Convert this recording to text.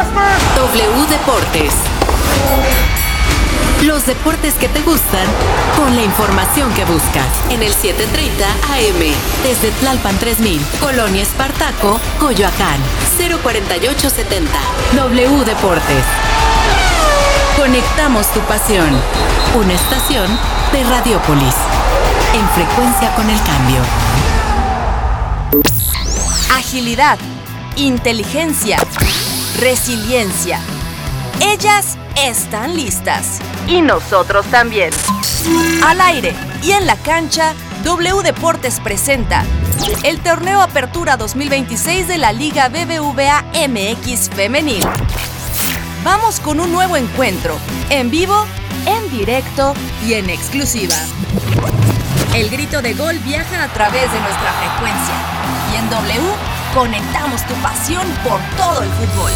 W Deportes. Los deportes que te gustan con la información que buscas en el 7:30 AM desde Tlalpan 3000, Colonia Espartaco, Coyoacán, 04870. W Deportes. Conectamos tu pasión. Una estación de Radiopolis. En frecuencia con el cambio. Agilidad, inteligencia, resiliencia. Ellas están listas. Y nosotros también. Al aire y en la cancha, W Deportes presenta el Torneo Apertura 2026 de la Liga BBVA MX Femenil. Vamos con un nuevo encuentro, en vivo, en directo y en exclusiva. El grito de gol viaja a través de nuestra frecuencia. Y en W conectamos tu pasión por todo el fútbol.